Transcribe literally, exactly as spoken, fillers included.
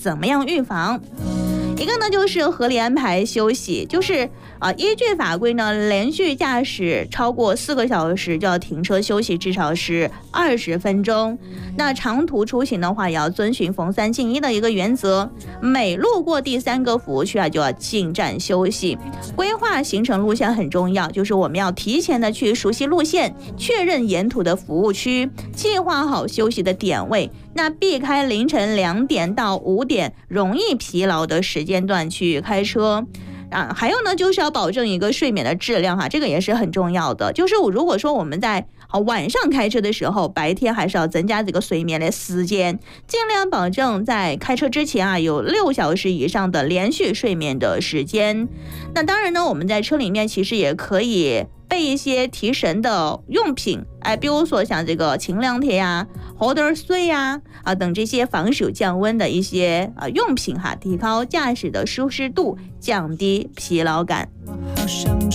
怎么样预防？一个呢就是合理安排休息，就是啊、呃、依据法规呢，连续驾驶超过四个小时就要停车休息至少是二十分钟。那长途出行的话，也要遵循逢三进一的一个原则，每路过第三个服务区啊就要进站休息。规划行程路线很重要，就是我们要提前的去熟悉路线，确认沿途的服务区，计划好休息的点位。那避开凌晨两点到五点容易疲劳的时间段去开车啊，还有呢，就是要保证一个睡眠的质量哈，这个也是很重要的。就是如果说我们在好晚上开车的时候，白天还是要增加这个睡眠的时间，尽量保证在开车之前啊有六小时以上的连续睡眠的时间。那当然呢，我们在车里面其实也可以备一些提神的用品，哎，比如说像这个清凉贴呀、喝点水呀啊等这些防暑降温的一些啊用品哈，提高驾驶的舒适度，降低疲劳感。 我好想